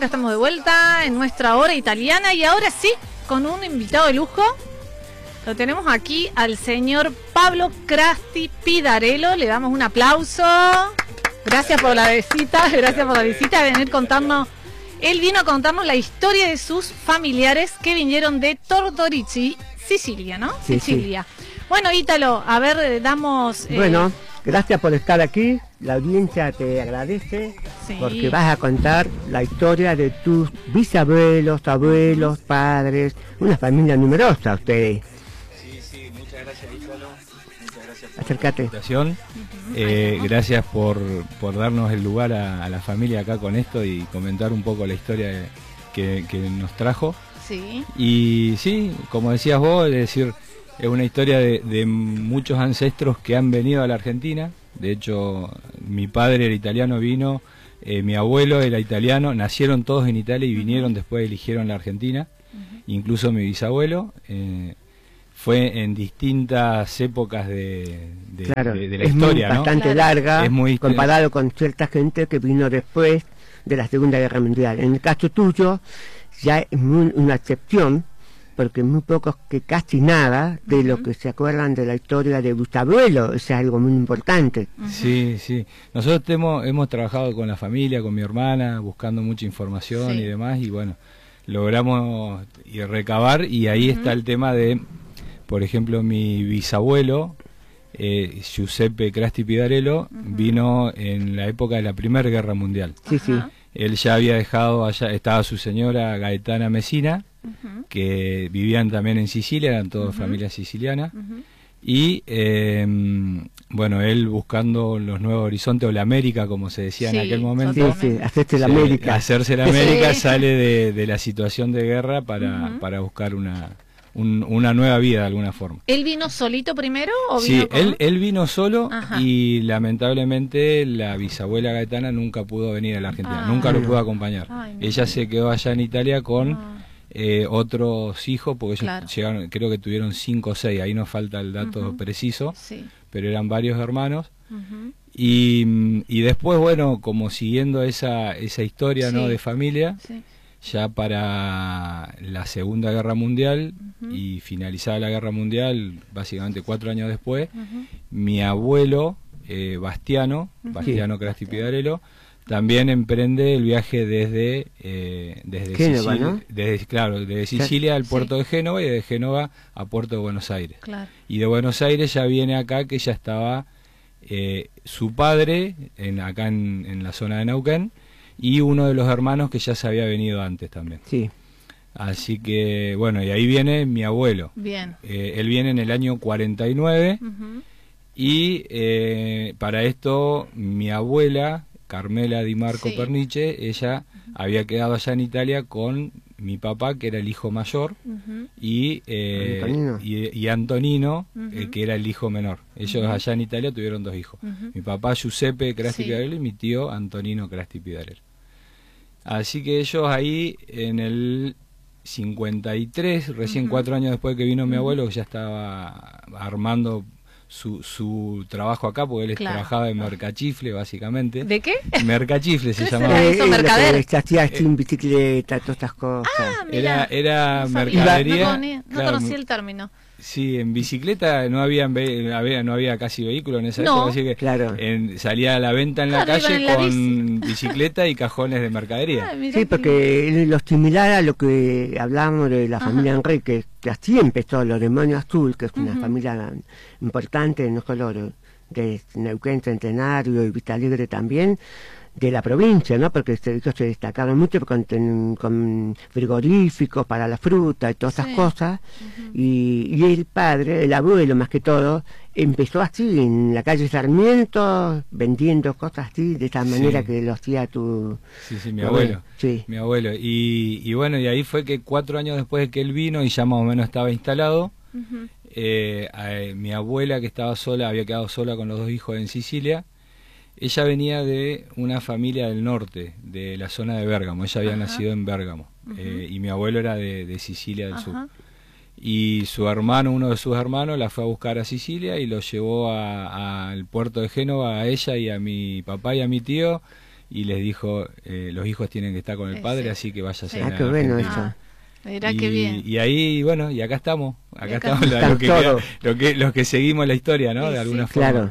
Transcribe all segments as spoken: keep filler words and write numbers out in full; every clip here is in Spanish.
acá estamos de vuelta en nuestra hora italiana y ahora sí, con un invitado de lujo. Lo tenemos aquí al señor Pablo Crasti Pidarello. Le damos un aplauso. Gracias por la visita, gracias por la visita, de venir contarnos. Él vino a contarnos la historia de sus familiares que vinieron de Tortorici, Sicilia, ¿no? Sí, Sicilia. Sí. Bueno, Ítalo, a ver, damos... Eh... Bueno, gracias por estar aquí. La audiencia te agradece, sí, porque vas a contar la historia de tus bisabuelos, abuelos, padres, una familia numerosa ustedes. Sí, sí, muchas gracias, Ítalo. Muchas gracias por Acércate. la invitación. Eh, gracias por, por darnos el lugar a, a la familia acá con esto y comentar un poco la historia que, que nos trajo. Sí. Y sí, como decías vos, es decir, es una historia de, de muchos ancestros que han venido a la Argentina. De hecho, mi padre era italiano, vino, eh, mi abuelo era italiano, nacieron todos en Italia y vinieron, uh-huh. después eligieron la Argentina. Uh-huh. Incluso mi bisabuelo eh, fue en distintas épocas de, de, claro, de, de la es historia, muy, ¿no? bastante claro. larga, es muy comparado con cierta gente que vino después de la Segunda Guerra Mundial. En el caso tuyo, ya es muy, una excepción, porque muy pocos, que casi nada, de uh-huh. lo que se acuerdan de la historia de bisabuelo, es algo muy importante. Uh-huh. Sí, sí. Nosotros hemos, hemos trabajado con la familia, con mi hermana, buscando mucha información sí. y demás, y bueno, logramos y recabar, y ahí uh-huh. está el tema de, por ejemplo, mi bisabuelo, eh, Giuseppe Crasti Pidarello, uh-huh. vino en la época de la Primera Guerra Mundial. Sí, sí. Él ya había dejado allá, estaba su señora Gaetana Messina, uh-huh. que vivían también en Sicilia, eran todas uh-huh. familias sicilianas, uh-huh. y eh, bueno, él buscando los nuevos horizontes, o la América, como se decía sí, en aquel momento, sí, sí, hacerse la América, hacerse la América sí. sale de, de la situación de guerra para, uh-huh. para buscar una, un, una nueva vida de alguna forma. ¿Él vino solito primero o sí, vino con... él, él vino solo. Ajá. Y lamentablemente la bisabuela Gaetana nunca pudo venir a la Argentina, ah, nunca lo pudo acompañar. Ay, ella se quedó allá en Italia con ah. eh, otros hijos, porque ellos claro. llegaron, creo que tuvieron cinco o seis, ahí nos falta el dato uh-huh. preciso, sí. pero eran varios hermanos. Uh-huh. y, y después, bueno, como siguiendo esa, esa historia sí. ¿no? de familia, sí. ya para la Segunda Guerra Mundial uh-huh. y finalizada la Guerra Mundial, básicamente cuatro años después, uh-huh. mi abuelo, eh, Bastiano, uh-huh. Bastiano Crasti Pidarello, también emprende el viaje desde, eh, desde Génova, Sicilia, ¿no? desde, claro, desde Sicilia al puerto sí. de Génova y de Génova a puerto de Buenos Aires. Claro. Y de Buenos Aires ya viene acá, que ya estaba eh, su padre, en, acá en, en la zona de Neuquén, y uno de los hermanos que ya se había venido antes también. Sí. Así que, bueno, y ahí viene mi abuelo. Bien. Eh, él viene en el año cuarenta y nueve, uh-huh. y eh, para esto mi abuela, Carmela Di Marco sí. Pernice, ella uh-huh. había quedado allá en Italia con mi papá, que era el hijo mayor, uh-huh. y, eh, Antonino. y, y Antonino, uh-huh. eh, que era el hijo menor. Ellos uh-huh. allá en Italia tuvieron dos hijos. Uh-huh. Mi papá Giuseppe Crasti sí. Pidarello y mi tío Antonino Crasti Pidarello. Así que ellos ahí en el cincuenta y tres, recién uh-huh. cuatro años después que vino uh-huh. mi abuelo, ya estaba armando su, su trabajo acá, porque él claro. trabajaba en mercachifle, básicamente. ¿De qué? Mercachifle se llamaba. Eh, eh, mercader. Se hacía sin bicicleta, todas estas cosas. Ah, era era no mercadería. No, conocí, no claro, conocí el término. Sí, en bicicleta no había, no había casi vehículos en esa no. época, así que claro. en, salía a la venta en claro, la calle en la con bici. bicicleta y cajones de mercadería. Ah, sí, porque lo similar a lo que hablábamos de la Ajá. familia Enrique, que así empezó los Demonios Azul, que es una uh-huh. familia importante, no solo de Neuquén, Centenario y Vista Alegre también, de la provincia, ¿no? Porque se, ellos se destacaron mucho con, con frigoríficos para la fruta y todas sí. esas cosas. Uh-huh. y, y el padre, el abuelo más que todo, empezó así en la calle Sarmiento, vendiendo cosas así, de esa manera sí. que lo hacía tu... Sí, sí, mi abuelo. Sí. Mi abuelo. Y, y bueno, y ahí fue que cuatro años después de que él vino y ya más o menos estaba instalado, uh-huh. eh, a, mi abuela, que estaba sola, había quedado sola con los dos hijos en Sicilia. Ella venía de una familia del norte, de la zona de Bérgamo. Ella había Ajá. nacido en Bérgamo. Uh-huh. eh, y mi abuelo era de, de Sicilia del Ajá. sur. Y su hermano, uno de sus hermanos, la fue a buscar a Sicilia y lo llevó al puerto de Génova, a ella y a mi papá y a mi tío. y les dijo, eh, los hijos tienen que estar con el padre, sí. así que vaya a ser. Ah, qué bueno eso. Ah. Mirá y, qué bien. Y ahí, bueno, y acá estamos, acá, acá estamos, la, lo que queda, lo que, los que seguimos la historia, ¿no? Sí, de alguna sí. forma. Claro.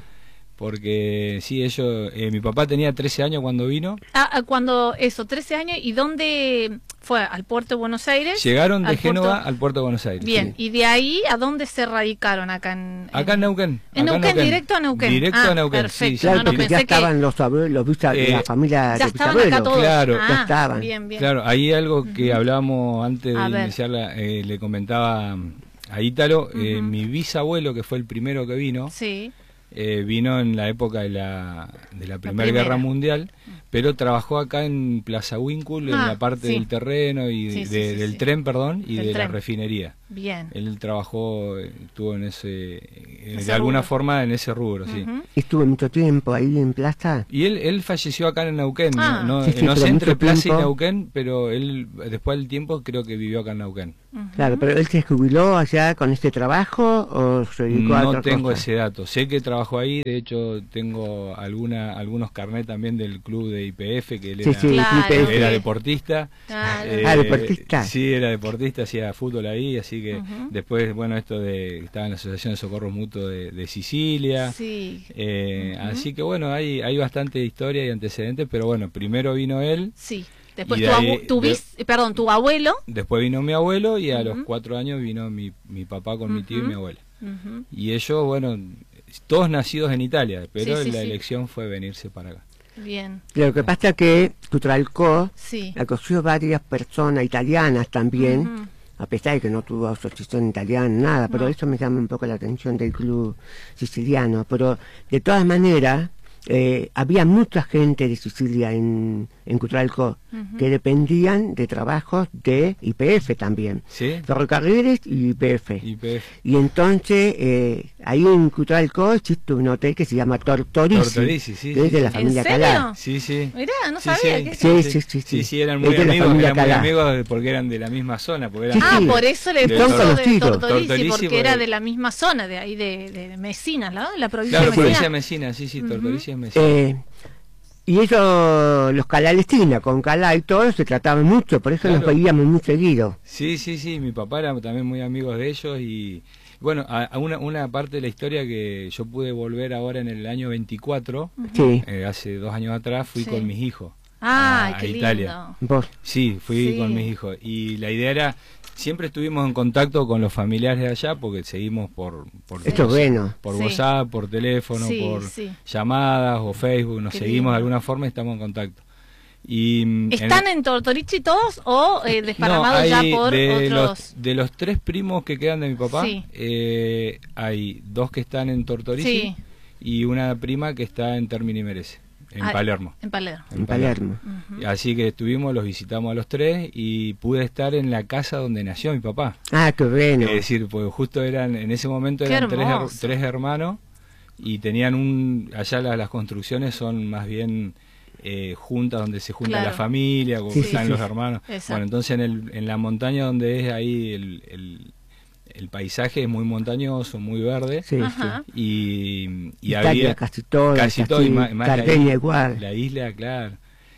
Porque sí, ellos, eh, mi papá tenía trece años cuando vino. Ah, cuando, eso, trece años, ¿y dónde fue? ¿Al puerto de Buenos Aires? Llegaron de al Génova puerto... al puerto de Buenos Aires. Bien, sí. ¿y de ahí a dónde se radicaron acá en...? Acá en Neuquén. ¿En acá Neuquén, directo a Neuquén? Directo ah, a Neuquén, perfecto. sí. Claro, no, no, porque ya estaban que... los abuelos, los bisab... eh, la familia ya de estaban bisabuelos. acá todos. Claro, ah, ya estaban. Bien, bien. Claro, ahí algo que uh-huh. hablábamos antes de a iniciar, la, eh, le comentaba a Ítalo, uh-huh. eh, mi bisabuelo, que fue el primero que vino, sí. Eh, vino en la época de la, de la Primera la Guerra Mundial, pero trabajó acá en Plaza Winkle, ah, en la parte sí. del terreno y sí, de, sí, sí, del sí. tren, perdón, y del de tren. la refinería. Bien. Él trabajó, estuvo en ese, eh, ese de alguna rubro. forma en ese rubro, uh-huh. sí. ¿Estuvo mucho tiempo ahí en Plaza? Y él, él falleció acá en Neuquén, ah. no, no, sí, sí, no sé entre Plaza tiempo. y Neuquén, pero él después del tiempo creo que vivió acá en Neuquén. Uh-huh. Claro, pero él se jubiló allá con este trabajo o se dedicó no a otra tengo cosa? ese dato, sé que trabajó ahí, de hecho tengo alguna algunos carnet también del club de I P F, que él sí, era, sí, claro, era sí. deportista. Claro. Eh, ah, deportista. Sí, era deportista, hacía fútbol ahí, así que uh-huh. después, bueno, esto de estaba en la Asociación de Socorros Mutuos de, de Sicilia. Sí. Eh, uh-huh. Así que bueno, hay, hay bastante historia y antecedentes, pero bueno, primero vino él. Sí. Después de tu, ahí, abu- tu, de, bis, perdón, tu abuelo. Después vino mi abuelo y a uh-huh. los cuatro años vino mi, mi papá con uh-huh. mi tío y mi abuela. Uh-huh. Y ellos, bueno, todos nacidos en Italia, pero sí, sí, la sí. elección fue venirse para acá. Bien. Lo que pasa es que Cutralcó sí. acogió varias personas italianas también, uh-huh. a pesar de que no tuvo asociación italiana, nada, pero no. eso me llama un poco la atención del club siciliano. Pero de todas maneras, eh, había mucha gente de Sicilia en, en Cutralcó uh-huh. que dependían de trabajos de I P F también, ¿sí? Ferrocarriles y I P F. I P F. Y entonces, eh, ahí en Cutralcó existe un hotel que se llama Tortorici, Tortorici sí, que es sí, de la sí. familia Calá. Sí, sí. Mirá, no sí, sabía sí. que Sí, sí, sí, sí, sí, sí, eran muy es de la amigos, familia eran muy Calá. amigos porque eran de la misma zona. Porque eran Sí, Ah, sí. por eso le De puso de conocidos. Tortorici, Tortorici, porque porque- era de la misma zona, de ahí de, de Messina, ¿no? La provincia Claro, de provincia Messina. de Messina, sí, sí, Ujú. Tortorici es Messina. Eh, y ellos, los Calá-Lestina, con Calá y todo, se trataban mucho, por eso Claro. nos veíamos muy seguido. Sí, sí, sí, mi papá era también muy amigo de ellos y bueno, a, a una, una parte de la historia que yo pude volver ahora en el año veinticuatro, Sí, eh, hace dos años atrás, fui Sí. con mis hijos Ah, a, a qué Italia. lindo. vos. Sí, fui Sí. con mis hijos y la idea era, siempre estuvimos en contacto con los familiares de allá porque seguimos por por, Esto es bueno. por Sí. WhatsApp, por teléfono, Sí, por sí. llamadas o Facebook, nos Qué seguimos lindo. de alguna forma y estamos en contacto. Y mm, ¿Están en, en Tortorici todos o eh, desparramados no, ya hay por de otros? Los, de los tres primos que quedan de mi papá, Sí. eh, hay dos que están en Tortorici Sí. y una prima que está en Termini Merece, en Ah, Palermo. En Palermo. En Palermo. Ujú. Así que estuvimos, los visitamos a los tres y pude estar en la casa donde nació mi papá. Ah, qué bueno. Es decir, pues justo eran, en ese momento Qué eran tres, her- hermoso. tres hermanos y tenían un, allá la- las construcciones son más bien eh, juntas, donde se junta Claro. la familia, como Sí, están sí, los sí. hermanos. Exacto. Bueno, entonces en, el, en la montaña donde es ahí el, el, el paisaje es muy montañoso, muy verde. Sí, Ajá. sí. Y, y Italia, había casi todo, casi todo, y más, más la, Cardeña isla, igual. la isla, claro.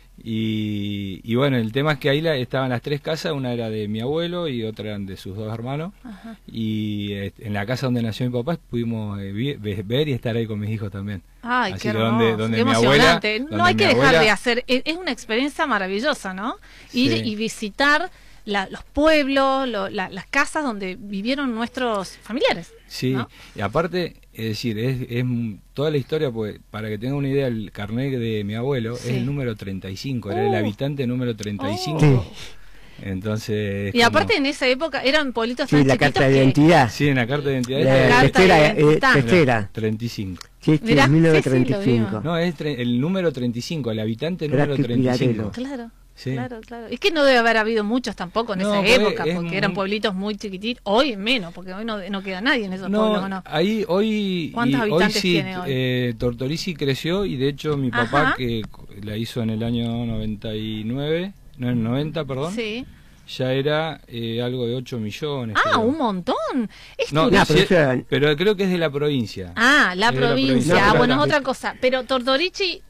Y, y bueno, el tema es que ahí la, estaban las tres casas, una era de mi abuelo y otra eran de sus dos hermanos. Ajá. Y eh, en la casa donde nació mi papá pudimos eh, vi- ve- ver y estar ahí con mis hijos también. Ay, Así qué que hermoso, donde- donde qué mi abuela- emocionante. donde no hay mi que dejar abuela- de hacer, es, es una experiencia maravillosa, ¿no? Ir Sí. y visitar la- los pueblos, lo- la- las casas donde vivieron nuestros familiares. Sí, ¿no? y aparte, es decir, es, es m- toda la historia, pues, para que tenga una idea, el carnet de mi abuelo Sí. es el número treinta y cinco, era Uh. el habitante número treinta y cinco. Oh. Sí. Entonces... es Y aparte como- en esa época eran pueblitos Sí, tan la chiquitos carta de que- identidad. Sí, en la carta de identidad La es carta de tercera, eh, identidad. tercera. treinta y cinco. Sí, sí, Mirá, mil sí, novecientos sí, lo treinta y cinco. vimos. No, es tre- el número treinta y cinco, el habitante número Grati treinta y cinco. Pilarello. Claro, Sí. claro, claro. Es que no debe haber habido muchos tampoco en No, esa porque época, es porque muy- eran pueblitos muy chiquititos. Hoy menos, porque hoy no, no queda nadie en esos pueblos, ¿o No, no? ahí hoy, ¿Cuántos y hoy habitantes sí, tiene hoy? eh, Tortorici creció y de hecho mi papá Ajá. que la hizo en el año noventa y nueve, no, en noventa, perdón, Sí. ya era eh, algo de ocho millones. Ah, creo. un montón. Es No, turismo. No, pero sí, eso era- pero creo que es de la provincia. Ah, la Es de la provincia. provincia. Ah, No, bueno, es pero- otra cosa. Pero Tortorici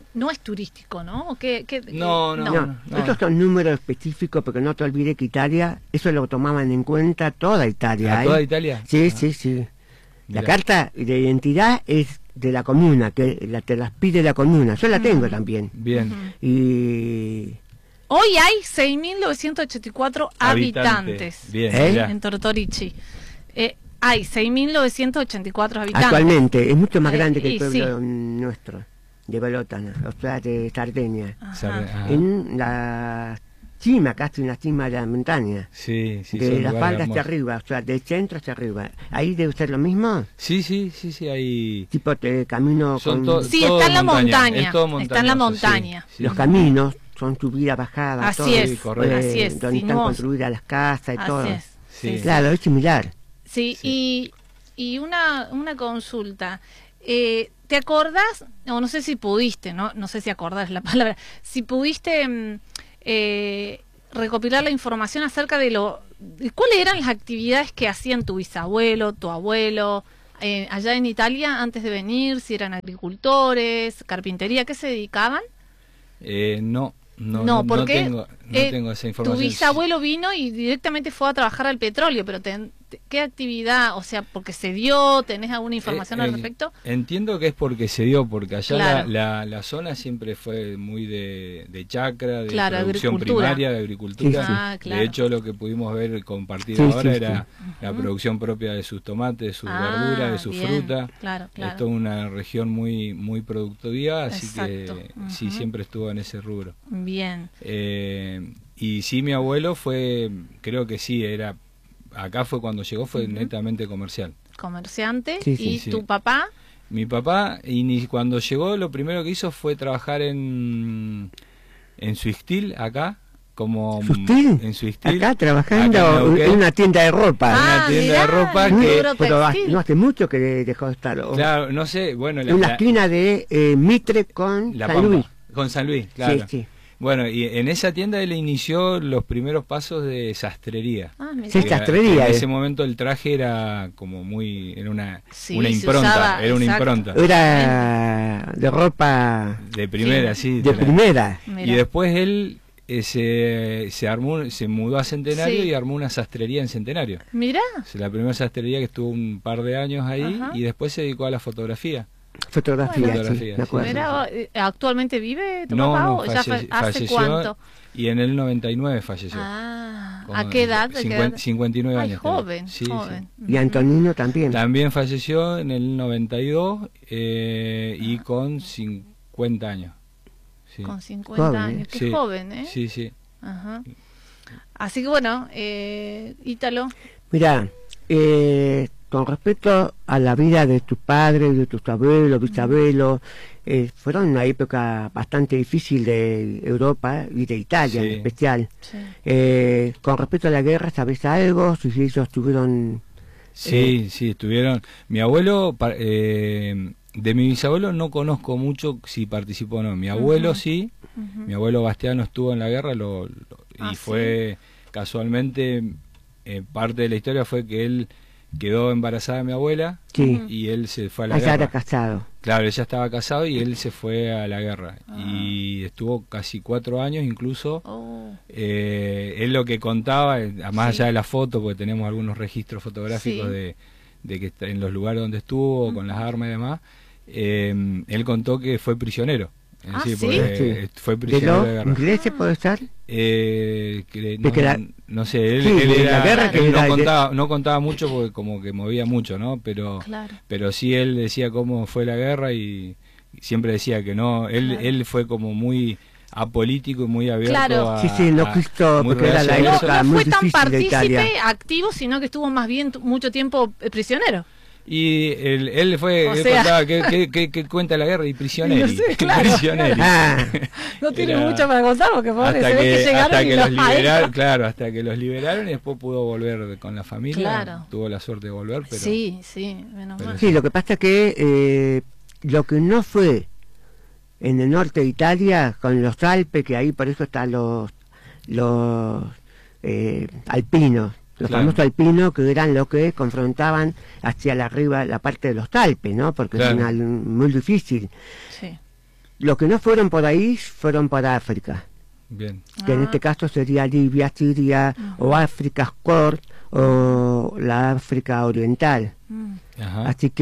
no es turístico, ¿no? ¿O qué, qué, no, no, no, no, no. Estos son números específicos, porque no te olvides que Italia, eso lo tomaban en cuenta toda Italia. ¿A ¿eh? toda Italia? Sí, Ah. sí, sí. La Mirá. carta de identidad es de la comuna, que la, te las pide la comuna. Yo la tengo Mm. también. Bien. Ujú. Y... Hoy hay seis mil novecientos ochenta y cuatro habitantes Bien, ¿Eh? mirá. en Tortorici. Eh, hay seis mil novecientos ochenta y cuatro habitantes. Actualmente es mucho más Eh, grande que el y pueblo sí. nuestro, de Balotana, o sea, de Sardegna. Ajá. Sabe- ajá. En la cima, casi en la cima de la montaña. Sí, sí, de son la lugares falda hacia hermosos. arriba, o sea, del centro hacia arriba. Ahí debe ser lo mismo, Sí, sí, sí, sí, hay... tipo de camino Son con to- Sí, todo está en la montaña, montaña. es todo Está en la montañoso, sí, montaña. sí. los caminos, son subida, bajada, Así todo. es, Sí, correcto. así es, donde están sinuoso. construidas las casas y todo. Así es. Sí. Sí, sí. Claro, es similar. Sí, Sí. y, y una, una consulta. Eh, ¿Te acordás, o no sé si pudiste, no, no sé si acordás la palabra, si pudiste mm, eh, recopilar la información acerca de lo, de cuáles eran las actividades que hacían tu bisabuelo, tu abuelo, eh, allá en Italia antes de venir, si eran agricultores, carpintería, ¿qué se dedicaban? Eh, no, no, No, no, no porque, tengo, no eh, tengo esa Tu información. bisabuelo vino y directamente fue a trabajar al petróleo, pero te- te- ¿qué actividad? O sea, porque se dio, ¿tenés alguna información Eh, al eh, respecto? Entiendo que es porque se dio, porque allá Claro. la, la, la zona siempre fue muy de, de chacra, de Claro, producción agricultura. primaria, de agricultura. Sí, sí. Ah, claro. De hecho, lo que pudimos ver y compartir Sí, ahora sí, era sí. la Ujú. producción propia de sus tomates, de sus Ah, verduras, de su bien. fruta. Claro, claro. Es toda una región muy muy productiva, así Exacto. que sí, Ujú. siempre estuvo en ese rubro. Bien. Eh, y sí, mi abuelo fue, creo que sí, era, acá fue cuando llegó, fue Ujú. netamente comercial. Comerciante. Sí, sí, ¿Y sí. tu papá? Mi papá, y ni, cuando llegó, lo primero que hizo fue trabajar en, en Suistil, acá, como... ¿Sustil? En Suistil. Acá trabajando acá en en Neuquén. una tienda de ropa. Ah, una tienda de ropa el que- rubro Pero ha- textil. no hace mucho que dejó de estar. o- Claro, no sé, bueno... en la esquina de eh, Mitre con La San Pampa, Luis. con San Luis, claro. Sí, sí. Bueno, y en esa tienda él inició los primeros pasos de sastrería. Ah, mirá. Sí, Que- sastrería, que En eh. ese momento el traje era como muy... Era una, Sí, una se impronta, usaba, era una exacto. impronta. Era de ropa De primera, Sí. sí. de la- primera. Mirá. Y después él eh, se, se armó, se mudó a Centenario Sí. y armó una sastrería en Centenario. Mirá. Es la primera sastrería que estuvo un par de años ahí Ajá. y después se dedicó a la fotografía. Fotografía, Bueno. sí, Fotografía, me sí. acuerdo. Mirá, eh, ¿actualmente vive tu No, papá no, o ya falle- fa- hace falleció cuánto? y en el noventa y nueve falleció. Ah, Con ¿a qué edad? ¿A qué cincuenta- edad? cincuenta y nueve Ay, años. tenía. joven, Sí, sí. joven. Y Antonino también. También falleció en el noventa y dos eh, y con cincuenta años. Sí, Con cincuenta Joven, años, ¿eh? qué Sí, joven, ¿eh? sí, sí. Ajá. Así que bueno, eh, Ítalo, Mira, eh, con respecto a la vida de tus padres, de tus abuelos, bisabuelos, eh, fueron una época bastante difícil de Europa y de Italia Sí. en especial. sí. Eh, con respecto a la guerra, ¿sabes algo? Si ellos tuvieron... Sí, sí, estuvieron. Mi abuelo, pa- eh, de mi bisabuelo no conozco mucho si participó o no. Mi abuelo Ujú. sí, Ujú. mi abuelo Bastiano estuvo en la guerra lo, lo- Ah, y fue casualmente, eh, parte de la historia fue que él quedó embarazada de mi abuela Sí, Ujú. y él se fue a la allá era guerra. casado. Claro, ella estaba casado y él se fue a la guerra Ah. y estuvo casi cuatro años incluso. Oh, Eh, él lo que contaba, eh, más Sí. allá de la foto, porque tenemos algunos registros fotográficos Sí. de, de que está en los lugares donde estuvo, Ujú. con las armas y demás, eh, él contó que fue prisionero. Es Ah, decir, ¿sí? porque, Sí. eh, fue ¿De prisionero los de guerra. ingleses puede ser? Eh, que De que no, la- no sé, él, Sí, él de la era- guerra él que no, era de- contaba, no contaba mucho porque como que movía mucho, ¿no? Pero, claro. pero sí él decía cómo fue la guerra y siempre decía que no, él, Claro. él fue como muy apolítico y muy abierto Claro. a... Sí, sí, no a- quiso, muy porque era la reacio a No, eso. época no muy fue tan difícil de Italia. partícipe, activo, sino que estuvo más bien t- mucho tiempo eh, prisionero. Y él, él fue, O él sea- contaba que, que, que- que cuenta la guerra y prisionero. No sé, claro. Ah, No tiene Era- mucho para contar porque pobre, hasta se ve que, que llegaron hasta y que los los liberaron, ahí- claro, hasta que los liberaron y después pudo volver con la familia. Claro. Tuvo la suerte de volver, pero Sí, sí, menos pero mal. sí, lo que pasa es que eh, lo que no fue en el norte de Italia, con los Alpes, que ahí por eso están los, los eh, alpinos, los Claro. famosos alpinos que eran los que confrontaban hacia la arriba la parte de los Alpes, ¿no? Porque Claro. es una- muy difícil. Sí. los que no fueron por ahí fueron para África. Bien. Que ah. en este caso sería Libia, Siria, uh-huh. o África Corp, o la África Oriental. Uh-huh. Así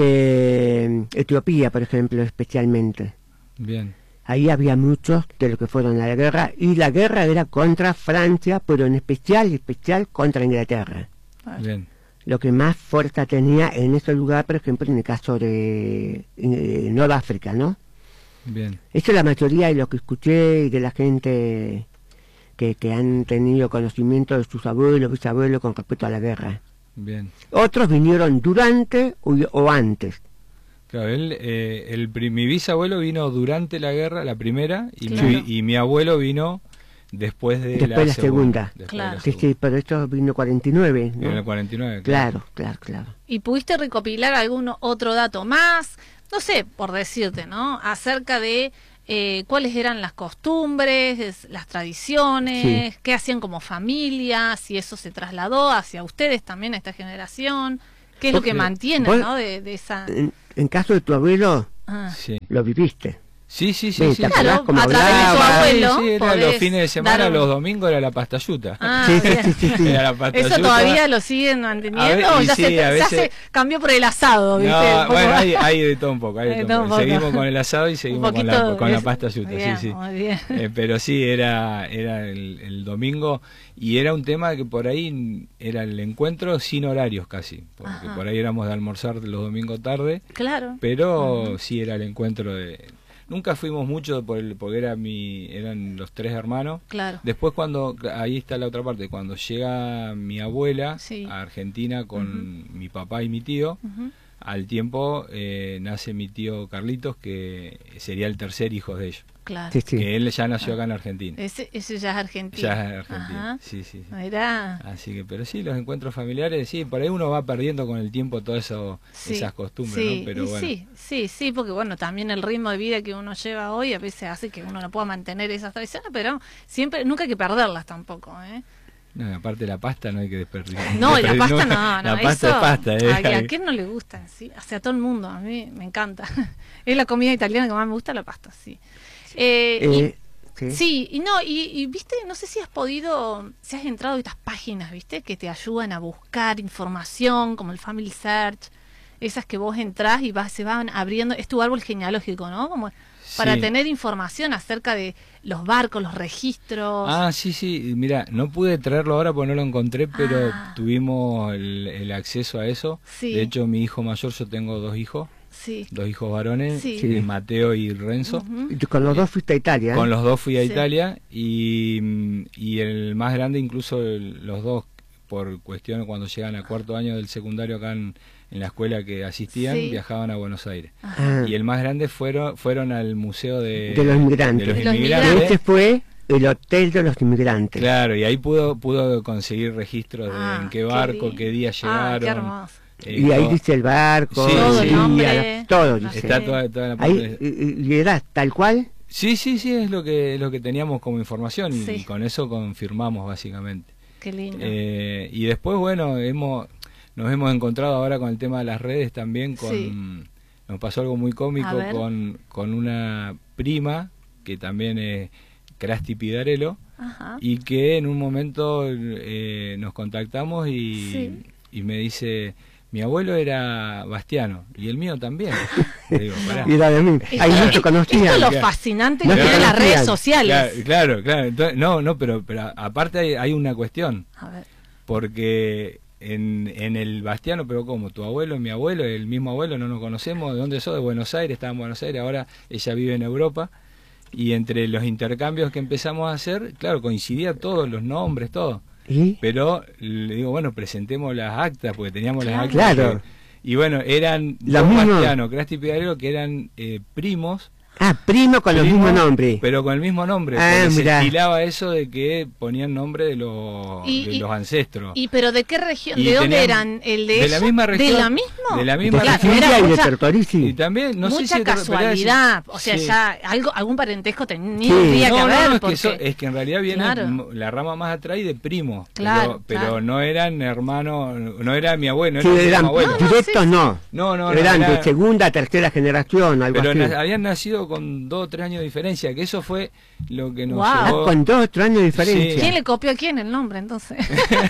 que Etiopía, por ejemplo, especialmente. Bien. Ahí había muchos de los que fueron a la guerra, y la guerra era contra Francia, pero en especial, especial contra Inglaterra. Bien. Lo que más fuerza tenía en ese lugar, por ejemplo, en el caso de eh, Nueva África, ¿no? Bien. Eso es la mayoría de lo que escuché y de la gente que, que han tenido conocimiento de sus abuelos, bisabuelos con respecto a la guerra. Bien. Otros vinieron durante o, o antes. Claro, él, eh, el, mi bisabuelo vino durante la guerra, la primera, y, claro. mi, y mi abuelo vino después de después la, la segunda. segunda. Claro. De la sí, segunda. sí, pero esto vino cuarenta y nueve, ¿no? En el cuarenta y nueve, claro. Claro, claro, claro. ¿Y pudiste recopilar algún otro dato más? No sé, por decirte, ¿no? Acerca de eh, cuáles eran las costumbres, las tradiciones, sí. qué hacían como familia, si eso se trasladó hacia ustedes también, a esta generación, qué es lo que mantienen, ¿no? De, de esa... En, en caso de tu abuelo, ah. sí. lo viviste. Sí, sí, sí. sí claro, a través de tu abuelo. Sí, sí, era los fines de semana, un... los domingos era la pastayuta. Ah, sí, sí, sí, sí. Era la pastayuta. ¿Eso todavía lo siguen manteniendo? Ver, ¿O ya, sí, se, ya veces... se cambió por el asado? ¿Viste? No, bueno, hay, hay de todo un poco. Hay de todo un poco. poco. Seguimos con el asado y seguimos con la, con la pastayuta. Bien, sí, sí. Muy bien. Eh, pero sí, era, era el, el domingo y era un tema que por ahí era el encuentro sin horarios casi. Porque Ajá. por ahí éramos de almorzar los domingos tarde. Claro. Pero Ajá. sí era el encuentro de... Nunca fuimos mucho por el, porque era mi, eran los tres hermanos. Claro. Después cuando, ahí está la otra parte, cuando llega mi abuela sí. a Argentina con uh-huh. mi papá y mi tío, uh-huh. al tiempo eh, nace mi tío Carlitos, que sería el tercer hijo de ellos. Claro. Sí, sí. Que él ya nació ah. acá en Argentina. Ese, ese ya es argentino. Ya es argentino, Ajá. sí, sí. sí. Era... Así que, pero sí, los encuentros familiares, sí, por ahí uno va perdiendo con el tiempo todas eso, sí. esas costumbres, sí. ¿no? Pero bueno. Sí, sí, sí, porque bueno, también el ritmo de vida que uno lleva hoy a veces hace que uno no pueda mantener esas tradiciones, pero siempre, nunca hay que perderlas tampoco, ¿eh? No, aparte la pasta no hay que desperdiciar. No, y la pasta no, no. La pasta eso, es pasta, ¿eh? ¿A, a quién no le gusta? ¿Sí? O sea, a todo el mundo, a mí me encanta. Es la comida italiana que más me gusta, la pasta, sí. Eh, eh, y, sí. sí, y no, y, y viste, no sé si has podido, si has entrado a estas páginas, viste, que te ayudan a buscar información, como el Family Search, esas que vos entrás y vas, se van abriendo, es tu árbol genealógico, ¿no? Como para sí. tener información acerca de los barcos, los registros. Ah, sí, sí, mira, no pude traerlo ahora porque no lo encontré, pero ah. tuvimos el, el acceso a eso. Sí. De hecho, mi hijo mayor, yo tengo dos hijos. Sí. Dos hijos varones, sí. Sí. Mateo y Renzo. Uh-huh. Y con los dos fuiste a Italia. ¿eh? Con los dos fui a sí. Italia y, y el más grande, incluso el, los dos, por cuestiones cuando llegan a cuarto año del secundario acá en, en la escuela que asistían, sí. viajaban a Buenos Aires. Ajá. Y el más grande fueron fueron al Museo de, de los Inmigrantes. De los los inmigrantes. Este fue el Hotel de los Inmigrantes. Claro, y ahí pudo pudo conseguir registros de ah, en qué barco, qué, qué día llegaron. Ah, qué hermoso. Eh, y ahí todo, dice el barco, sí, todo, sí. el nombre, todo dice. Está toda, toda la parte ahí, de... ¿Y era tal cual? Sí, sí, sí, es lo que lo que teníamos como información y, sí. y con eso confirmamos básicamente. Qué lindo. Eh, y después, bueno, hemos nos hemos encontrado ahora con el tema de las redes también, con sí. nos pasó algo muy cómico con, con una prima que también es Crasti Pidarello. Ajá. Y que en un momento eh, nos contactamos y, sí. y me dice... Mi abuelo era Bastiano y el mío también. Le digo, pará. Y era de mí. Hay mucho conocían. Esto es lo claro. fascinante no que tienen las redes sociales. Claro, claro. claro. Entonces, no, no, pero, pero aparte hay, hay una cuestión. A ver. Porque en, en el Bastiano, pero como tu abuelo, mi abuelo, el mismo abuelo, no nos conocemos. ¿De dónde sos? De Buenos Aires, estaba en Buenos Aires, ahora ella vive en Europa. Y entre los intercambios que empezamos a hacer, claro, coincidía todos los nombres, todo. ¿Y? Pero le digo, bueno, presentemos las actas, porque teníamos claro. las actas. Claro. Que, y bueno, eran los dos mismos... Bastiano, Crasti y Pidarello, que eran eh, primos. Ah, primo con primo, los mismos nombres. Pero con el mismo nombre. Ah, porque mirá. se estilaba eso de que ponían nombre de, los y, de y, los ancestros. ¿Y pero de qué región? Y ¿De dónde tenían, eran? ¿El de, de ella? la misma región. ¿De la misma? De la misma de región. Era y de mucha, Tortorici. Y también, no mucha sé si casualidad. Pero, o sea, sí. ya algo, algún parentesco tenía sí. que no, haber. No, no, es, porque... que eso, es que en realidad viene claro. la rama más atrás y de primos. Claro, pero, pero claro. no eran hermanos, no era mi abuelo. Sí, no era eran mi abuelo. directos, no. No, no, eran no, era, de segunda, tercera generación, algo pero así. na, habían nacido todo con dos o tres años de diferencia, que eso fue lo que nos wow. llevó... Con dos o tres años de diferencia. Sí. ¿Quién le copió a quién el nombre, entonces?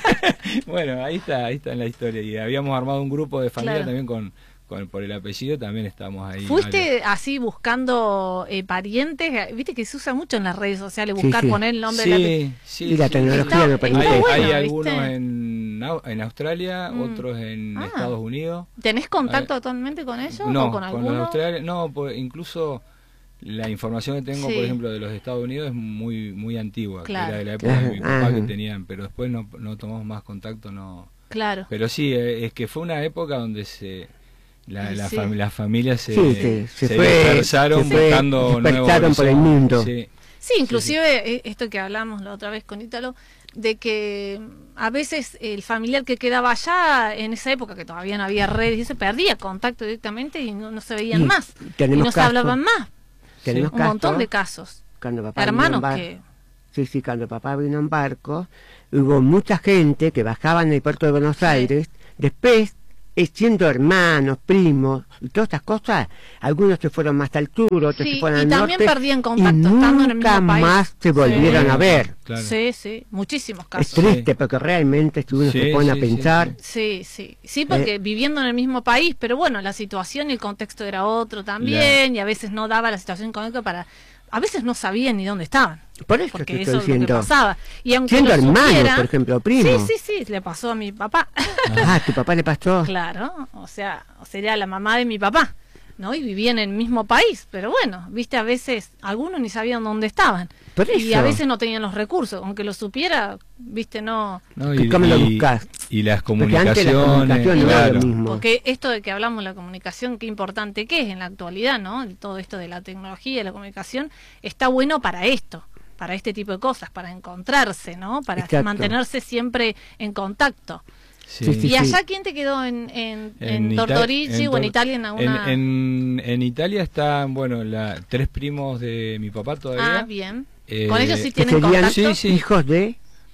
Bueno, ahí está, ahí está en la historia. Y habíamos armado un grupo de familia, claro, también con, con por el apellido, también estamos ahí. ¿Fuiste algo así buscando eh, parientes? Viste que se usa mucho en las redes sociales, buscar, sí, sí. poner el nombre sí, de la... Sí, sí. Y la sí. tecnología lo permite. Hay, bueno, hay algunos ¿viste? en, en Australia, mm. otros en ah. Estados Unidos. ¿Tenés contacto hay, actualmente con ellos? No, ¿o con, con los australianos, no, pues incluso... La información que tengo, sí. por ejemplo, de los Estados Unidos es muy muy antigua, claro. que era de la época de mi papá ah. que tenían, pero después no, no tomamos más contacto, no. Claro. Pero sí, es que fue una época donde se la, la, sí. fam, las familias se, sí, sí, se, se dispersaron fue, buscando se dispersaron por el mundo. Sí, sí inclusive sí, sí. esto que hablamos la otra vez con Ítalo, de que a veces el familiar que quedaba allá en esa época, que todavía no había redes, y se perdía contacto directamente y no, no se veían y más, y no caso. se hablaban más. Sí, un casos, montón de casos. Cuando papá hermanos bar... que... Sí, sí, cuando papá vino en barco, hubo mucha gente que bajaba en el puerto de Buenos sí. Aires, después, siendo hermanos, primos, y todas estas cosas, algunos se fueron más al sur, otros sí, se fueron al norte. Y también perdían contacto y estando en el mismo país. más se volvieron sí. a ver. Claro. Sí, sí, muchísimos casos. Es triste, sí. porque realmente si uno sí, se pone sí, a pensar... Sí, sí, sí, sí porque eh, viviendo en el mismo país, pero bueno, la situación y el contexto era otro también, la... y a veces no daba la situación económica para... A veces no sabían ni dónde estaban. Por eso porque te eso estoy diciendo. Es lo que pasaba. Y aunque siendo hermanos, supiera, por ejemplo, primos. Sí, sí, sí, le pasó a mi papá. Ah, ¿tu papá le pasó? Claro, o sea, sería la mamá de mi papá, ¿no? Y vivían en el mismo país, pero bueno, viste, a veces algunos ni sabían dónde estaban. Por eso. Y a veces no tenían los recursos, aunque lo supiera, viste, no... no y, ¿Cómo lo y, buscas? Y las comunicaciones, la comunicación no claro. es lo mismo. Porque esto de que hablamos de la comunicación, qué importante que es en la actualidad, ¿no? Todo esto de la tecnología y la comunicación está bueno para esto, para este tipo de cosas, para encontrarse, ¿no? Para Exacto. mantenerse siempre en contacto. Sí. Sí, sí, ¿Y allá sí. quién te quedó en, en, en, en Tortorici o en Italia? En, alguna... en, en, en Italia están, bueno, la, tres primos de mi papá todavía. Ah, bien. Eh, ¿Con ellos sí tienen contacto? Sí, sí. ¿Hijos de...?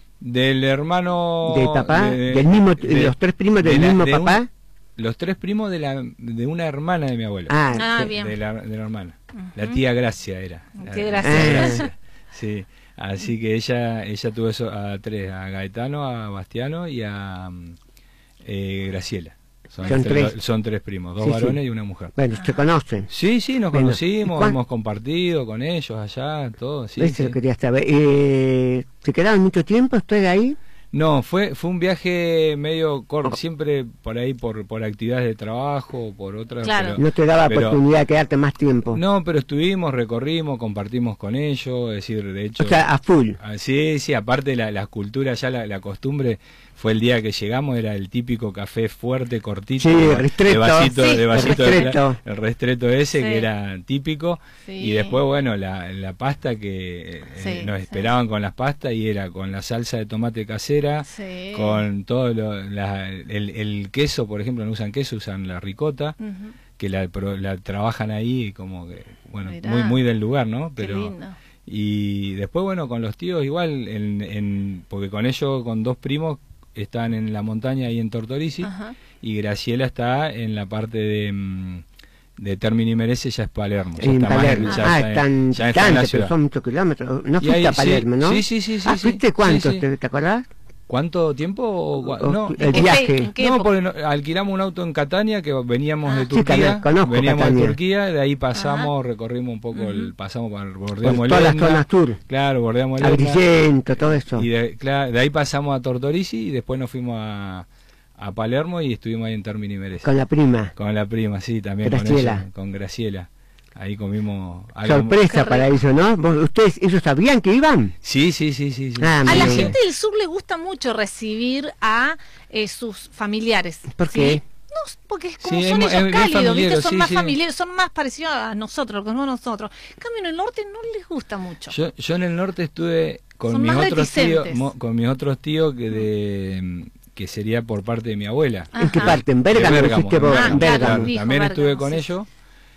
Del hermano... ¿De papá? De, ¿Del mismo, de, ¿Los tres primos del de mismo de papá? Un, los tres primos de, la, de una hermana de mi abuela. Ah, ah de, bien. De la, de la hermana. Uh-huh. La tía Gracia era. Qué Gracia. Sí. Así que ella ella tuvo eso a tres, a Gaetano, a Bastiano y a eh, Graciela. Son, son, tres, tres. son tres primos, dos sí, varones sí. y una mujer. Bueno, ¿se conocen? Sí, sí, nos bueno, conocimos, hemos compartido con ellos allá, todo. Sí, Eso sí. lo quería saber. Eh, ¿Se quedaron mucho tiempo ustedes ahí? No, fue fue un viaje medio corto, siempre por ahí por por actividades de trabajo, por otras. Claro. Pero, no te daba pero, oportunidad de quedarte más tiempo. No, pero estuvimos, recorrimos, compartimos con ellos, es decir, de hecho. O sea, a full. Ah, sí, sí, aparte la, la cultura, ya la, la costumbre, fue el día que llegamos, era el típico café fuerte, cortito, sí, de, ristretto, de vasito, sí, de vasito el ristretto, de, el ristretto ese sí. que era típico, sí. Y después, bueno, la, la pasta que sí, eh, nos esperaban sí. con las pastas y era con la salsa de tomate casera, sí. con todo lo, la, el, el queso, por ejemplo, no usan queso, usan la ricota, uh-huh. que la, la trabajan ahí como que, bueno, Mirá, muy muy del lugar, ¿no? Pero qué lindo. Y después, bueno, con los tíos igual, en, en, porque con ellos, con dos primos, están en la montaña ahí en Tortorici, uh-huh. y Graciela está en la parte de, de Termini Merese, ya es Palermo. Ya en está Palermo. Más, ya ah, está, están ya está en la ciudad. Pero son muchos kilómetros. No fuiste ahí, a Palermo, sí, ¿no? Sí, sí, sí. sí ah, ¿fuiste cuántos? Sí, sí. ¿Te, ¿Te acordás? ¿Cuánto tiempo? O, no, el viaje. ¿En qué no, porque no, alquilamos un auto en Catania, que veníamos ah, de Turquía, sí, conozco veníamos Catania. de Turquía, de ahí pasamos, Ajá. recorrimos un poco, uh-huh. el, pasamos por bordeamos por todas las zonas sur. Claro, bordeamos el Agrigento, todo eso. Y de, claro, de ahí pasamos a Tortorici y después nos fuimos a, a Palermo y estuvimos ahí en Termini Merese. Con la prima. Con la prima, sí, también Graciela. con ella, con Graciela. Ahí comimos algo. Sorpresa para ellos, ¿no? ¿Ustedes, ellos sabían que iban? Sí, sí, sí, sí. sí. Ah, a la bien. gente del sur le gusta mucho recibir a eh, sus familiares. ¿Por qué? ¿Sí? No, porque es como sí, son es, ellos es cálidos, ¿viste? Son sí, más sí. familiares, son más parecidos a nosotros, lo que somos nosotros. En cambio, en el norte no les gusta mucho. Yo, yo en el norte estuve con son mis más otros tíos, reticentes. con mis otros tíos que de que sería por parte de mi abuela. ¿En qué parte? ¿En Bérgamo? Bérgamo, ¿En Bérgamo? Ah, En claro, Bérgamo. dijo También Bérgamo, estuve con sí. ellos.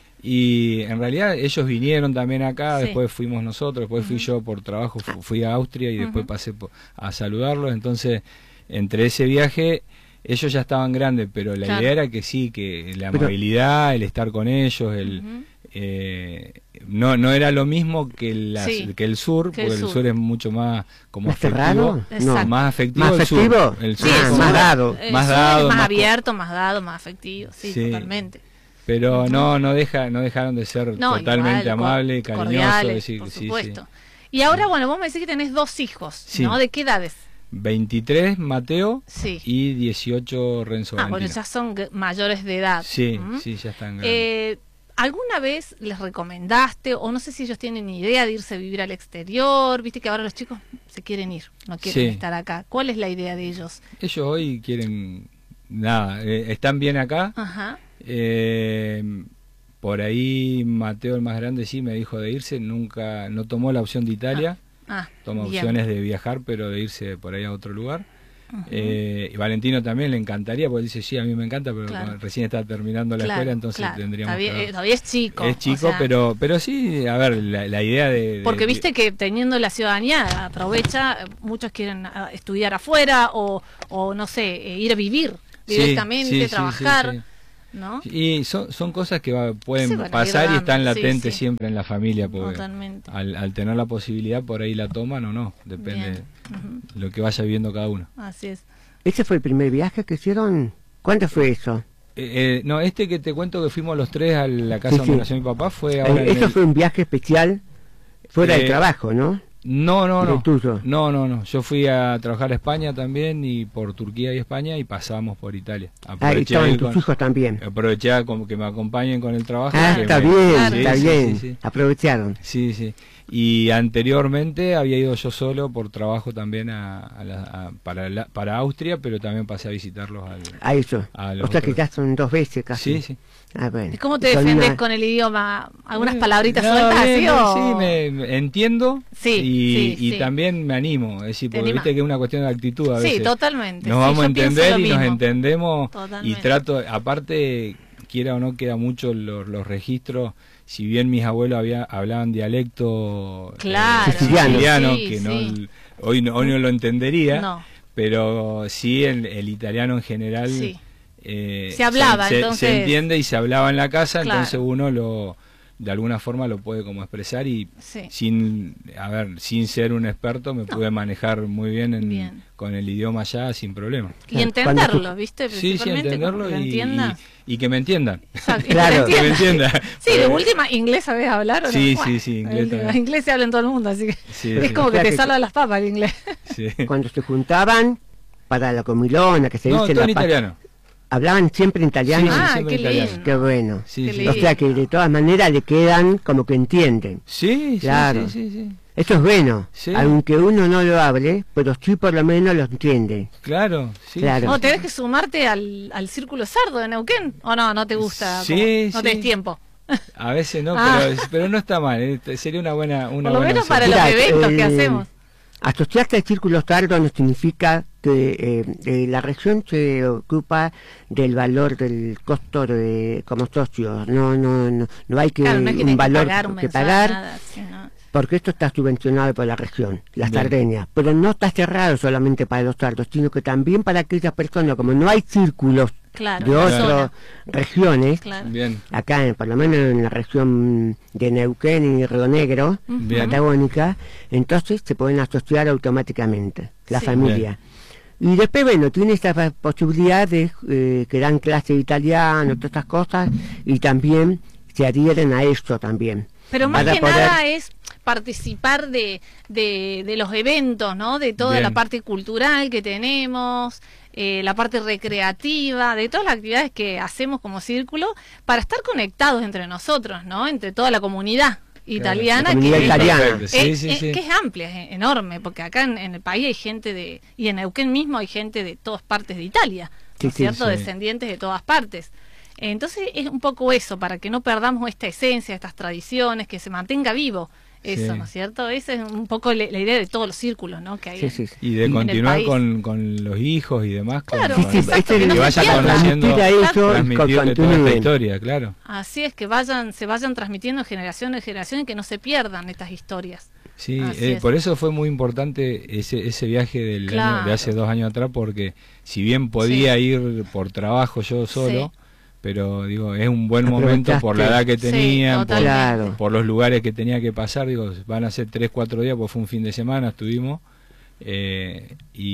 Y en realidad ellos vinieron también acá, sí. después fuimos nosotros, después uh-huh. fui yo por trabajo, fu- fui a Austria y después uh-huh. pasé po- a saludarlos. Entonces, entre ese viaje, ellos ya estaban grandes, pero la claro. idea era que sí, que la pero, amabilidad, el estar con ellos, el, uh-huh. eh, no no era lo mismo que, la, sí, que el sur, porque el sur. el sur es mucho más como afectivo, no, más afectivo, ¿Más el afectivo? sur, el sur, sí, ah, más dado, el más sur dado, más, más abierto, más dado, más afectivo, sí, sí. totalmente. Pero uh-huh. no no deja no dejaron de ser no, totalmente amables, cariñosos, decir, por sí, supuesto. Sí. Y ahora, bueno, vos me decís que tenés dos hijos, sí. ¿no? ¿De qué edades? veintitrés Mateo sí. y dieciocho Renzo Ah, Valentino. bueno, ya son mayores de edad. Sí, ¿Mm? sí, ya están grandes. Eh, ¿Alguna vez les recomendaste, o no sé si ellos tienen idea de irse a vivir al exterior? Viste que ahora los chicos se quieren ir, no quieren sí. estar acá. ¿Cuál es la idea de ellos? Ellos hoy quieren, nada, eh, están bien acá. Ajá. Eh, por ahí Mateo, el más grande, sí me dijo de irse, nunca, no tomó la opción de Italia. Ah, ah, toma bien. opciones de viajar, pero de irse por ahí a otro lugar. Uh-huh. eh, y Valentino también le encantaría, porque dice, sí, a mí me encanta, pero claro. recién está terminando la claro, escuela, entonces claro. tendríamos bien, que... Todavía es chico. Es chico, o sea... pero pero sí, a ver, la, la idea de... Porque de, viste que teniendo la ciudadanía, aprovecha, muchos quieren estudiar afuera, o, o no sé, ir a vivir directamente, sí, sí, trabajar... Sí, sí, sí. ¿No? Y son, son cosas que va, pueden pasar y están latentes sí, sí. siempre en la familia, porque al, al tener la posibilidad por ahí la toman o no, depende de uh-huh. lo que vaya viviendo cada uno. Así es. ¿Ese fue el primer viaje que hicieron? ¿Cuánto fue eso? Eh, eh, no, este que te cuento que fuimos los tres a la casa sí, donde sí. nació mi papá fue ahora eh, Eso el... fue un viaje especial fuera eh, de trabajo, ¿no? No, no, no. Tuyo. No, no, no. Yo fui a trabajar a España también, y por Turquía y España, y pasamos por Italia. Aproveché ah, y estaban tus con, hijos también. Aproveché a como que me acompañen con el trabajo. Ah, está me, bien, sí, está sí, bien. Sí, sí. Aprovecharon. Sí, sí. Y anteriormente había ido yo solo por trabajo también a, a la, a, para, la, para Austria, pero también pasé a visitarlos al, a eso. A o sea que ya son dos veces casi. Sí, sí. Ah, bueno. ¿Y cómo te son defendes una... con el idioma? ¿Algunas eh, palabritas no, sueltas bien, así o...? Sí, me, me entiendo sí, y, sí, y sí. también me animo. Es decir, porque viste que es una cuestión de actitud a veces. Sí, totalmente. Nos sí, vamos a entender y mismo. nos entendemos. Totalmente. Y trato, aparte, quiera o no, queda mucho los, los registros. Si bien mis abuelos había, hablaban dialecto claro, eh, siciliano, sí, que sí. no hoy, no, hoy no lo entendería, no. pero sí el, el italiano en general sí. eh, se hablaba, se, entonces... se entiende y se hablaba en la casa, claro. entonces uno lo de alguna forma lo puede como expresar y sí. sin a ver sin ser un experto me no. pude manejar muy bien, en, bien con el idioma ya sin problema y entenderlo, ¿viste? Sí, sí, entenderlo y, y, y que me entiendan. Exacto, claro, que me entiendan. Sí, de última, ¿inglés sabés hablar o no? Sí, bueno, sí, sí, inglés. El, inglés se habla en todo el mundo, así que sí, es sí. como o sea que te que salva de las papas el inglés. Sí. Cuando se juntaban para la comilona, que se no, dice todo la en italiano. Hablaban siempre en italiano. Sí, ah, siempre qué italiano. lindo. Qué bueno. Sí, qué sí. lindo. O sea que de todas maneras le quedan como que entienden. Sí, claro. sí, sí, sí, sí. Eso es bueno, sí. aunque uno no lo hable, pero sí por lo menos lo entiende. Claro, sí. Claro. ¿O tenés que sumarte al, al Círculo Sardo de Neuquén? ¿O no, no te gusta? Sí, como, sí. No tenés tiempo. A veces no, ah. pero, pero no está mal. Eh. Sería una buena una Por lo buena menos para Mirá, los eventos eh, que hacemos. Asociarse al Círculo Sardo no significa que eh, eh, la región se ocupa del valor del costo de como socios. No, no, no, no hay que claro, no es que un valor que pagar, un que pagar nada, sí, no. porque esto está subvencionado por la región, las Bien. Sardeñas, pero no está cerrado solamente para los sardos, sino que también para aquellas personas, como no hay círculos claro, de otras zona. regiones, Claro. Bien. acá en, por lo menos en la región de Neuquén y Río Negro, Bien. patagónica, entonces se pueden asociar automáticamente, la Sí. familia. Y después, bueno, tiene esta posibilidad de eh, que dan clase de italiano, todas estas cosas, y también se adhieren a esto también. Pero más Para que poder... nada es participar de, de, de los eventos, ¿no? De toda Bien. la parte cultural que tenemos, eh, la parte recreativa, de todas las actividades que hacemos como círculo, para estar conectados entre nosotros, ¿no? Entre toda la comunidad italiana, La comunidad que, italiana. Es, Sí, sí, es- sí. que es amplia, es enorme, porque acá en, en el país hay gente de, y en Neuquén mismo hay gente de todas partes de Italia, ¿no es Sí, sí, cierto? sí. Descendientes de todas partes. Entonces es un poco eso, para que no perdamos esta esencia, estas tradiciones, que se mantenga vivo eso, Sí. ¿no es cierto? Esa es un poco la, la idea de todos los círculos, ¿no? Que hay Sí, en- sí, sí. Y de en el continuar país. con, con los hijos y demás. con- Claro, Sí, con- sí, exacto, este- que no que se vaya pierda. conociendo, transmitir a eso y con- transmitirle toda esta continúen. historia, claro. Así es, que vayan, se vayan transmitiendo de generación en generación y que no se pierdan estas historias. Sí, Así eh, es. por eso fue muy importante ese ese viaje del Claro. año, de hace dos años atrás, porque si bien podía Sí. ir por trabajo yo solo, Sí. pero digo, es un buen momento por la edad que tenían, sí, por, claro. por los lugares que tenía que pasar, digo, van a ser tres, cuatro días, porque fue un fin de semana, estuvimos, eh,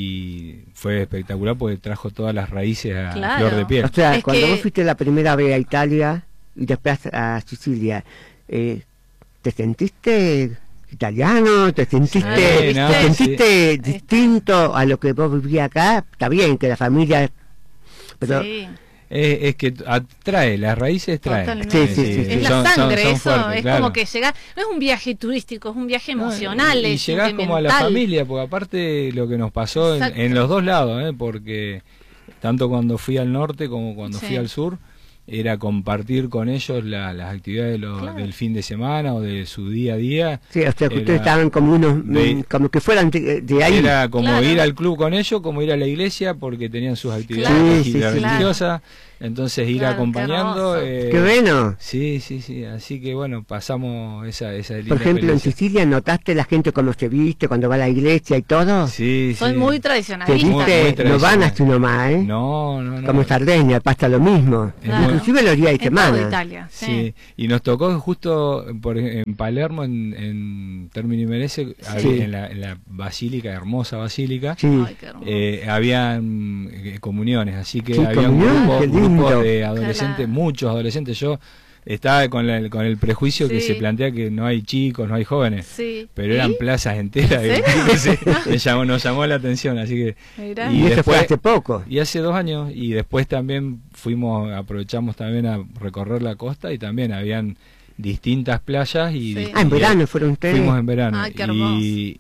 y fue espectacular porque trajo todas las raíces a claro. flor de piel. O sea, es cuando que... vos fuiste la primera vez a Italia y después a Sicilia, eh, ¿te sentiste italiano? ¿Te sentiste, sí, no, ¿te sentiste sí. distinto a lo que vos vivías acá? Está bien que la familia... pero sí. Eh, es que atrae, las raíces traen. Sí, sí, sí, sí. Es la Son- son- sangre, son eso, fuertes, es claro. como que llega, no es un viaje turístico, es un viaje emocional, No, y, y es llegás como a la sentimental. familia, porque aparte lo que nos pasó en, Exacto. en los dos lados, ¿eh? Porque tanto cuando fui al norte como cuando Sí. fui al sur, era compartir con ellos la- las actividades de lo- Claro. del fin de semana o de su día a día. sí, o sea, que Era- ustedes estaban como unos, de- mm, como que fueran de, de ahí. Era como Claro. ir al club con ellos, como ir a la iglesia, porque tenían sus actividades Claro. Sí, sí, sí. religiosas, entonces ir Claro, qué acompañando. hermoso. eh, ¡Qué bueno! Sí, sí, sí, así que bueno, pasamos esa, esa linda Por ejemplo, en experiencia. Sicilia, ¿notaste la gente cómo se viste cuando va a la iglesia y todo? Sí, Son sí. muy Se tradicionalistas. Muy- muy viste, no tradicional. van así nomás, ¿eh? No, no, no. Como en Sardegna, pasa lo mismo. Claro. Inclusive los días de En toda semana. Italia, sí. Sí, y nos tocó justo por, en Palermo, en, en Termini Merese, Sí. había- en, la, en la basílica, hermosa basílica, Sí. Ay, qué hermoso. eh, habían eh, comuniones, así que Sí, había comunión, grupos, qué lindo. grupos de adolescentes, Claro. muchos adolescentes. Yo estaba con, la- con el prejuicio que Sí. se plantea que no hay chicos, no hay jóvenes, Sí. pero eran ¿Y? plazas enteras. ¿En y- sí, me llamó- nos llamó la atención, así que... Mirá. Y, Y eso fue después- hace poco. Y hace dos años, y después también fuimos, aprovechamos también a recorrer la costa y también habían distintas playas y, Sí. Ah, en y- verano fueron ustedes. fuimos en verano. Ay, qué hermoso. y,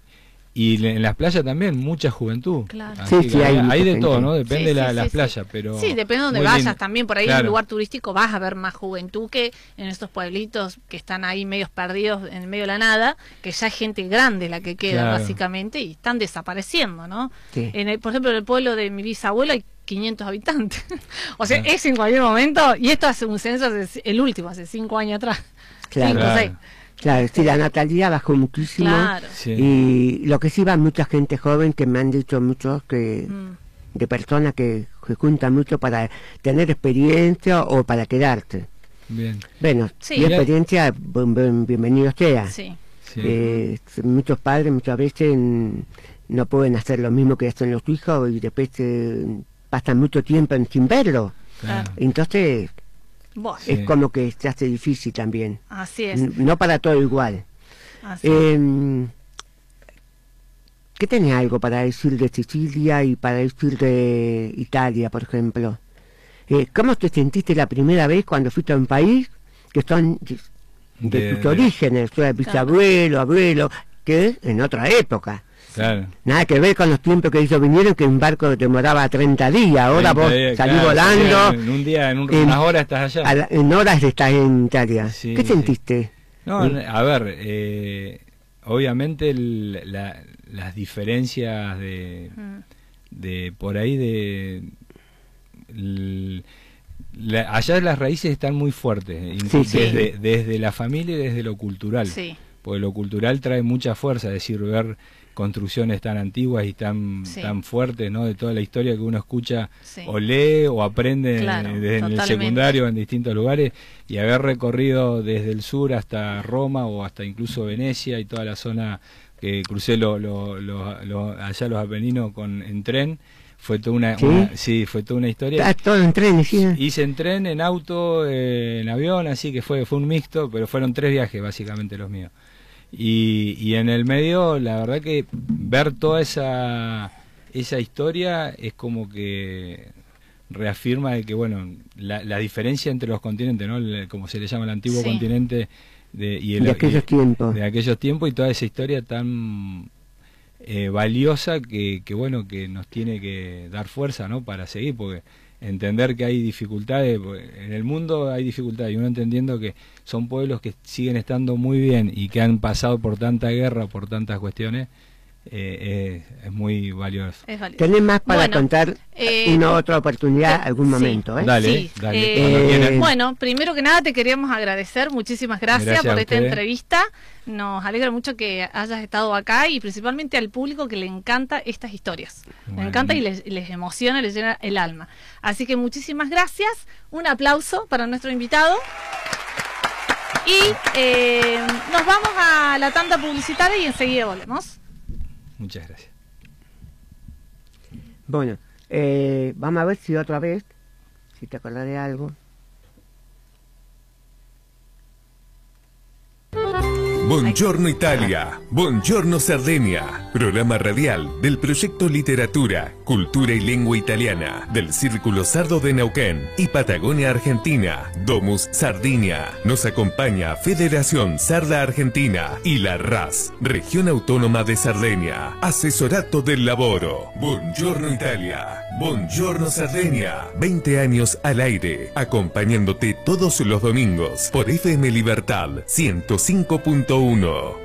y en las playas también mucha juventud. Claro. Así Sí, que sí, hay hay, mucha hay de gente. todo, ¿no? Depende Sí, de la- sí, las sí, sí. playas, pero... Sí, depende de donde muy vayas lindo. también. Por ahí en Claro. un lugar turístico vas a ver más juventud que en estos pueblitos que están ahí medios perdidos en medio de la nada, que ya es gente grande la que queda Claro. básicamente y están desapareciendo, ¿no? Sí. En el, por ejemplo, en el pueblo de mi bisabuelo hay quinientos habitantes. O sea, Claro. es en cualquier momento, y esto hace un censo, hace- el último, hace cinco años atrás. Claro. Cinco, Claro. seis. Claro, sí, la natalidad bajó muchísimo. Claro. Sí. Y lo que sí va mucha gente joven que me han dicho muchos que Mm. de personas que se juntan mucho para tener experiencia o para quedarse. Bien, Bueno, Sí. y experiencia, buen- buen- bienvenido sea. Sí. sí. Eh, muchos padres muchas veces mm, no pueden hacer lo mismo que hacen los hijos y después eh, pasan mucho tiempo en- sin verlo. claro. Entonces Bueno, Sí. es como que se hace difícil también. así es. N- No para todo igual. Así es. Eh, ¿Qué tenés algo para decir de Sicilia y para decir de Italia, por ejemplo? Eh, ¿Cómo te sentiste la primera vez cuando fuiste a un país que son de, de De- tus de- orígenes, o sea, bisabuelo, abuelo, que en otra época? Claro. Nada que ver con los tiempos que ellos vinieron, que un barco demoraba treinta días, ahora vos treinta días, salís claro, volando, En un día, en un- en- unas horas estás allá. a la- en horas estás en Italia. Sí, ¿Qué sí. sentiste? No, a ver, eh, obviamente el- la- las diferencias de, Mm. de por ahí de l- la- allá las raíces están muy fuertes, incluso sí. desde, desde la familia y desde lo cultural, Sí. porque lo cultural trae mucha fuerza, es decir, ver construcciones tan antiguas y tan Sí. tan fuertes, ¿no? De toda la historia que uno escucha Sí. o lee o aprende Claro, en- desde en el totalmente. secundario en distintos lugares, y haber recorrido desde el sur hasta Roma o hasta incluso Venecia y toda la zona que crucé lo, lo- lo- lo- allá los Apeninos con en tren, fue toda una, ¿Sí? una- sí, fue toda una historia. Ah, todo en tren, ¿sí? Hice en tren, en auto, eh, en avión, así que fue fue un mixto, pero fueron tres viajes básicamente los míos. Y, y en el medio, la verdad que ver toda esa esa historia es como que reafirma de que, bueno, la, la diferencia entre los continentes, ¿no? El- como se le llama el antiguo Sí. continente de, y el, De aquellos y- tiempos. de aquellos tiempos, y toda esa historia tan eh, valiosa que, que, bueno, que nos tiene que dar fuerza, ¿no? Para seguir, porque entender que hay dificultades, porque en el mundo hay dificultades, y uno entendiendo que son pueblos que siguen estando muy bien y que han pasado por tanta guerra, por tantas cuestiones, eh, es, es muy valioso. Es valioso. Tenés más para bueno, contar eh, una otra oportunidad, eh, algún momento, ¿eh? Dale, sí, dale. Eh, bueno, primero que nada te queríamos agradecer, muchísimas gracias, gracias por esta ustedes. entrevista. Nos alegra mucho que hayas estado acá y principalmente al público que le encanta estas historias. Bueno. Le encanta y les, les emociona, les llena el alma. Así que muchísimas gracias. Un aplauso para nuestro invitado. Y eh, nos vamos a la tanda publicitaria y enseguida volvemos. Muchas gracias. Bueno, eh, vamos a ver si otra vez, si te acordás de algo. Buongiorno Italia, Buongiorno Sardegna, programa radial del proyecto Literatura, Cultura y Lengua Italiana del Círculo Sardo de Neuquén y Patagonia Argentina, Domus Sardinia. Nos acompaña Federación Sarda Argentina y la R A S, Región Autónoma de Sardegna, Asesorato del Laboro. Buongiorno Italia, Buongiorno Sardegna, veinte años al aire, acompañándote todos los domingos por F M Libertad ciento cinco punto uno.